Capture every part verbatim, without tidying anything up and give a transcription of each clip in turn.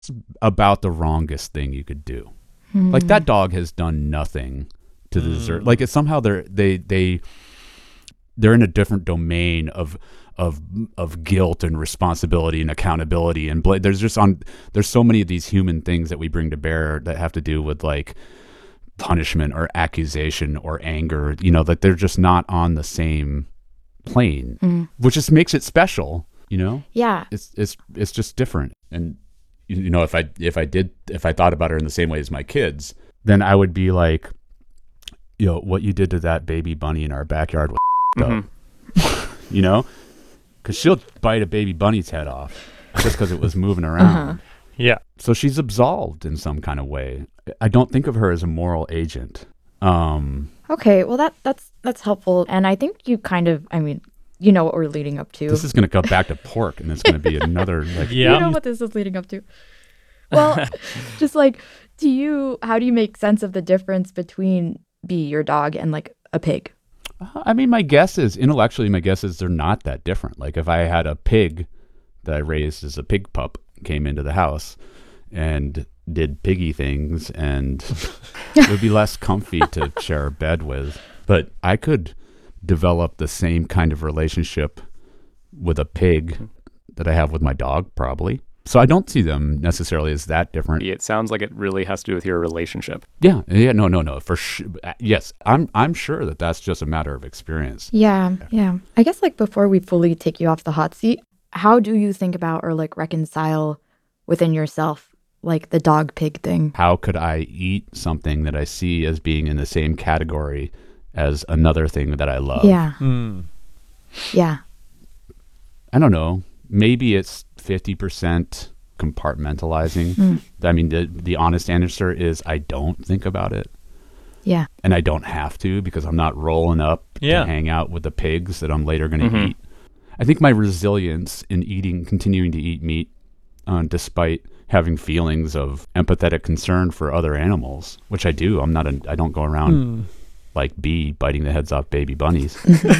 about the wrongest thing you could do. Hmm. Like that dog has done nothing to Mm. deserve. Like it's somehow they're they they they're in a different domain of of of guilt and responsibility and accountability and bla- there's just on there's so many of these human things that we bring to bear that have to do with like punishment or accusation or anger. You know, that they're just not on the same plane, Mm. which just makes it special. You know, Yeah. it's it's it's just different. And you know, if I if I did if I thought about her in the same way as my kids, then I would be like, you know, what you did to that baby bunny in our backyard was Mhm. up. You know, because she'll bite a baby bunny's head off just because it was moving around. Uh-huh. Yeah. So she's absolved in some kind of way. I don't think of her as a moral agent. Um, Okay, well that that's that's helpful, and I think you kind of, I mean, you know what we're leading up to. this is going to go back to pork, and it's going to be another like. Yeah. You know what this is leading up to. Well, just like, do you? How do you make sense of the difference between be your dog and like a pig? I mean, my guess is intellectually, my guess is they're not that different. Like if I had a pig that I raised as a pig pup came into the house and did piggy things, and it would be less comfy to share a bed with. But I could develop the same kind of relationship with a pig that I have with my dog, probably. So I don't see them necessarily as that different. It sounds like it really has to do with your relationship. Yeah, yeah, no, no, no, for sure. Yes, I'm, I'm sure that that's just a matter of experience. Yeah, yeah. I guess like before we fully take you off the hot seat, how do you think about or like reconcile within yourself like the dog pig thing? How could I eat something that I see as being in the same category as another thing that I love? Yeah, Mm. yeah. I don't know. Maybe it's fifty percent compartmentalizing. Mm. I mean, the the honest answer is I don't think about it. Yeah. And I don't have to because I'm not rolling up Yeah. to hang out with the pigs that I'm later going to Mhm. eat. I think my resilience in eating, continuing to eat meat, uh, despite having feelings of empathetic concern for other animals, which I do. I'm not a, I don't go around Mm. like bee biting the heads off baby bunnies.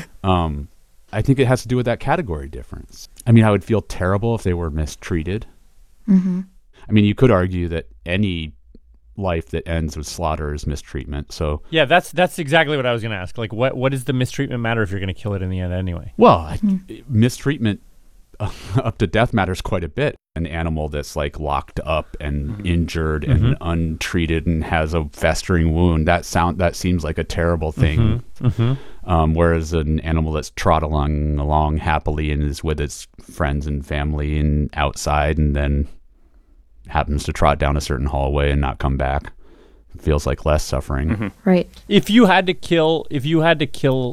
um, I think it has to do with that category difference. I mean, I would feel terrible if they were mistreated. Mm-hmm. I mean, you could argue that any life that ends with slaughter is mistreatment. So, Yeah, that's that's exactly what I was going to ask. Like, what what does the mistreatment matter if you're going to kill it in the end anyway? well, I- mistreatment uh, up to death matters quite a bit. An animal that's like locked up and Mhm. injured Mhm. and untreated and has a festering wound, that sound that seems like a terrible thing. Mm-hmm. Um, whereas an animal that's trot along along happily and is with its friends and family and outside and then happens to trot down a certain hallway and not come back feels like less suffering. Mhm. Right. If you had to kill, if you had to kill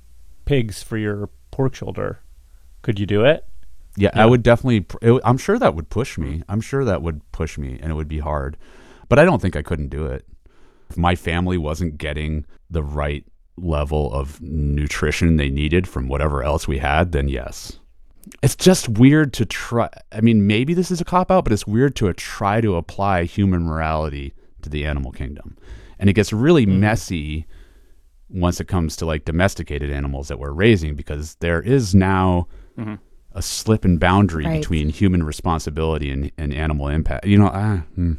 pigs for your pork shoulder, could you do it? Yeah, Yeah. I would definitely. pr- It, would- I'm sure that would push me. I'm sure that would push me, and it would be hard. But I don't think I couldn't do it. If my family wasn't getting the right level of nutrition they needed from whatever else we had, then yes. It's just weird to try. I mean, maybe this is a cop out, but it's weird to uh, try to apply human morality to the animal kingdom, and it gets really Mhm. messy once it comes to like domesticated animals that we're raising, because there is now Mhm. a slip and boundary Right. between human responsibility and, and animal impact. You know, ah, hmm.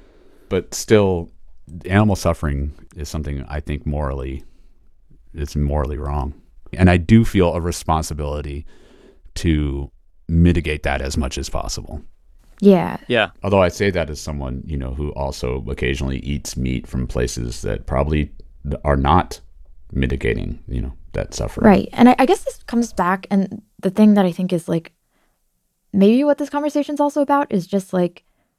But still, animal suffering is something I think morally, it's morally wrong. And I do feel a responsibility to mitigate that as much as possible. Yeah. Yeah. Although I say that as someone, you know, who also occasionally eats meat from places that probably are not mitigating, you know, that suffering. Right. And I, I guess this comes back, and the thing that I think is like maybe what this conversation's also about is just like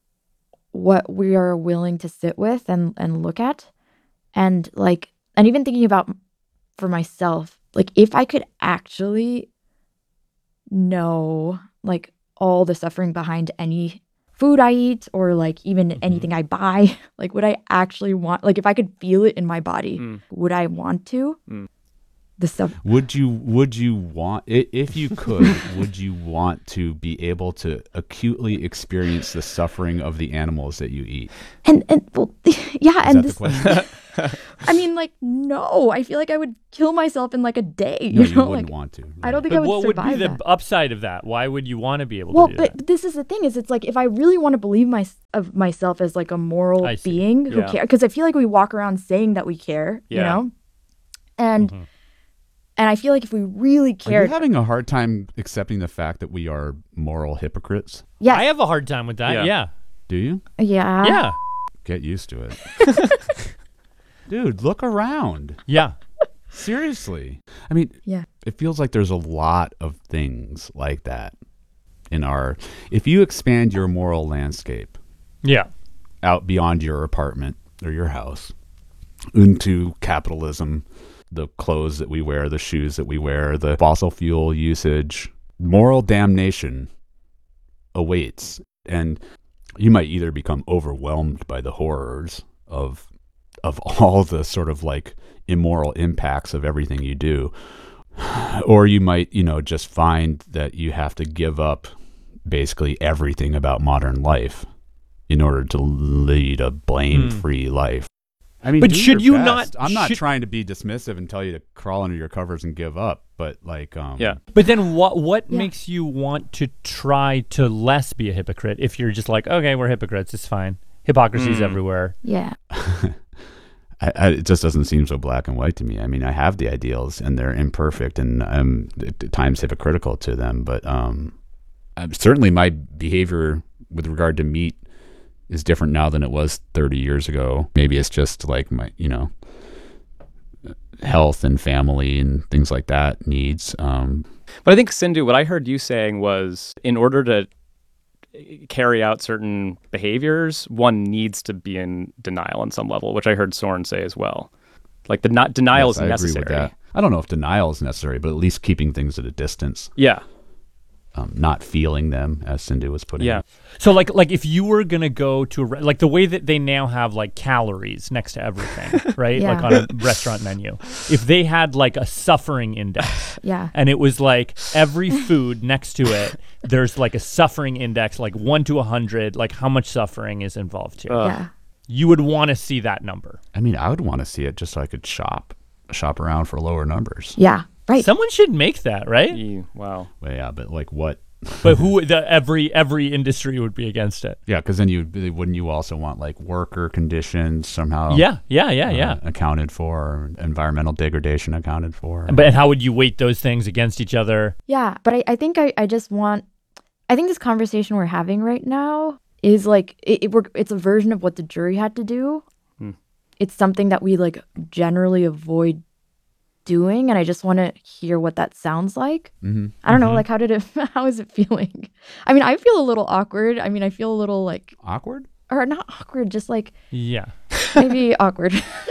what we are willing to sit with and and look at, and like, and even thinking about for myself, like if I could actually know like all the suffering behind any food I eat, or like even Mhm. anything I buy, like would I actually want, like if I could feel it in my body, Mm. would I want to? Mm. The stuff. Would you would you want i- if you could would you want to be able to acutely experience the suffering of the animals that you eat? And and well, yeah, Is and that this, the question? I mean, like, no. I feel like I would kill myself in like a day. No, You you know, wouldn't like want to. I don't think But I would what would survive be the that. upside of that? Why would you want to be able Well, to do but that? this is the thing: is it's like if I really want to believe my of myself as like a moral I see. being who Yeah. cares, because I feel like we walk around saying that we care, you Yeah. know, and Mhm. and I feel like if we really Are you cared, having a hard time accepting the fact that we are moral hypocrites? yes, I have a hard time with that. Yeah. Yeah. Do you? yeah, Yeah. Get used to it. Dude, look around. Yeah. Seriously. I mean, yeah, it feels like there's a lot of things like that in our. If you expand your moral landscape Yeah. out beyond your apartment or your house into capitalism, the clothes that we wear, the shoes that we wear, the fossil fuel usage, moral damnation awaits. And you might either become overwhelmed by the horrors of of all the sort of like immoral impacts of everything you do, or you might, you know, just find that you have to give up basically everything about modern life in order to lead a blame-free life. I mean, But do should your you best. not- I'm not should- trying to be dismissive and tell you to crawl under your covers and give up, but like, um, Yeah. But then what what Yeah. makes you want to try to less be a hypocrite if you're just like, okay, we're hypocrites, it's fine. Hypocrisy's Mm. everywhere. yeah, I, I, it just doesn't seem so black and white to me. I mean, I have the ideals and they're imperfect and I'm at times hypocritical to them, but um, uh, certainly my behavior with regard to meat is different now than it was thirty years ago. Maybe it's just like my, you know, health and family and things like that needs. Um, But I think, Sindhu, what I heard you saying was in order to carry out certain behaviors, one needs to be in denial on some level, which I heard Soren say as well. Like the not denial yes, is I necessary. agree with that. I don't know if denial is necessary, but at least keeping things at a distance, Yeah. um, not feeling them, as Sindhu was putting Yeah. it. So like like if you were gonna go to a re- like the way that they now have like calories next to everything, right? Yeah. Like on a restaurant menu. If they had like a suffering index yeah, and it was like every food next to it, there's like a suffering index, like one to a hundred, like how much suffering is involved here. Uh, yeah. You would want to see that number. I mean, I would want to see it just so I could shop, shop around for lower numbers. Yeah, right. Someone should make that, right? ye- wow. Well, yeah, but like what? But who the every every industry would be against it. Yeah, because then you wouldn't you also want like worker conditions somehow? Yeah, yeah, yeah, uh, yeah. accounted for, environmental degradation accounted for. But and how would you weight those things against each other? Yeah, but I, I think I, I just want, I think this conversation we're having right now is like, it, it, we're, it's a version of what the jury had to do. Hmm. It's something that we like generally avoid doing. And I just want to hear what that sounds like. hmm I don't know, Mhm. like how did it, how is it feeling? I mean, I feel a little awkward. I mean, I feel a little like, Awkward. or not awkward, just like Yeah. maybe awkward.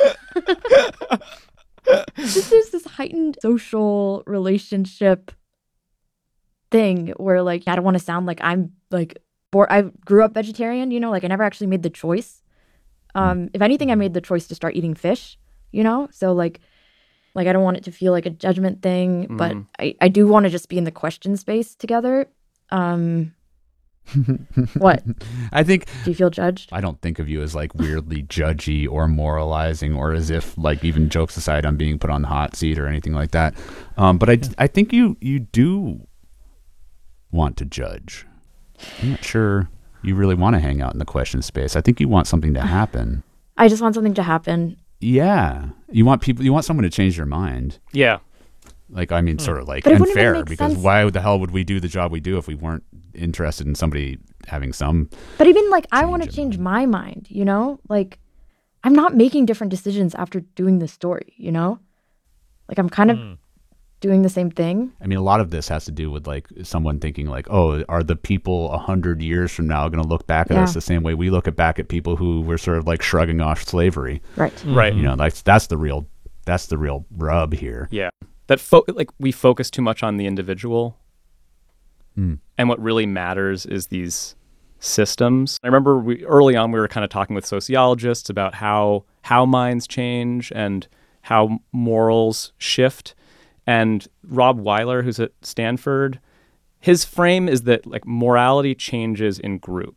Just there's this heightened social relationship thing where like I don't want to sound like I'm like bored. I grew up vegetarian, you know, like I never actually made the choice. Um, if anything, I made the choice to start eating fish, you know? So like like I don't want it to feel like a judgment thing, but Mhm. I, I do want to just be in the question space together. Um What? I think Do you feel judged? I don't think of you as like weirdly judgy or moralizing, or as if like even jokes aside, I'm being put on the hot seat or anything like that. Um, but I I think you you do want to judge. I'm not sure you really want to hang out in the question space. I think you want something to happen. I just want something to happen. Yeah, you want people. You want someone to change their mind. Yeah. Like, I mean, sort of like But it wouldn't even unfair, make because sense. why the hell would we do the job we do if we weren't interested in somebody having some? But even like I Change want to your change my mind, you know? Like I'm not making different decisions after doing this story, you know? Like I'm kind of Mm. doing the same thing. I mean, a lot of this has to do with like someone thinking like, oh, are the people a hundred years from now going to look back at Yeah. us the same way we look at back at people who were sort of like shrugging off slavery? Right. Right. You know, that's that's the real that's the real rub here. Yeah. That fo- like we focus too much on the individual, Mm. and what really matters is these systems. I remember we early on we were kind of talking with sociologists about how how minds change and how morals shift. And Rob Weiler, who's at Stanford, his frame is that like morality changes in groups.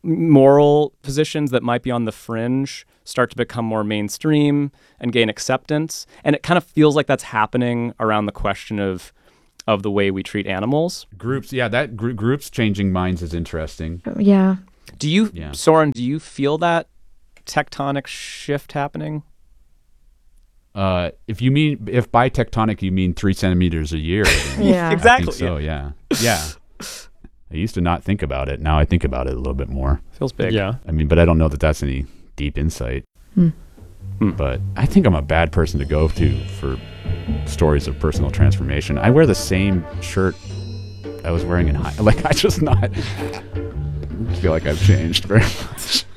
moral positions that might be on the fringe start to become more mainstream and gain acceptance. And it kind of feels like that's happening around the question of of the way we treat animals. Groups, yeah, that gr- groups changing minds is interesting. Yeah. Do you, Yeah. Soren, do you feel that tectonic shift happening? Uh, if you mean if by tectonic you mean three centimeters a year, then Yeah. I Exactly. think so. Yeah, yeah. I used to not think about it. Now I think about it a little bit more. Feels big. Yeah. I mean, but I don't know that that's any deep insight. Hmm. Hmm. But I think I'm a bad person to go to for stories of personal transformation. I wear the same shirt I was wearing in high. Like I just not feel like I've changed very much.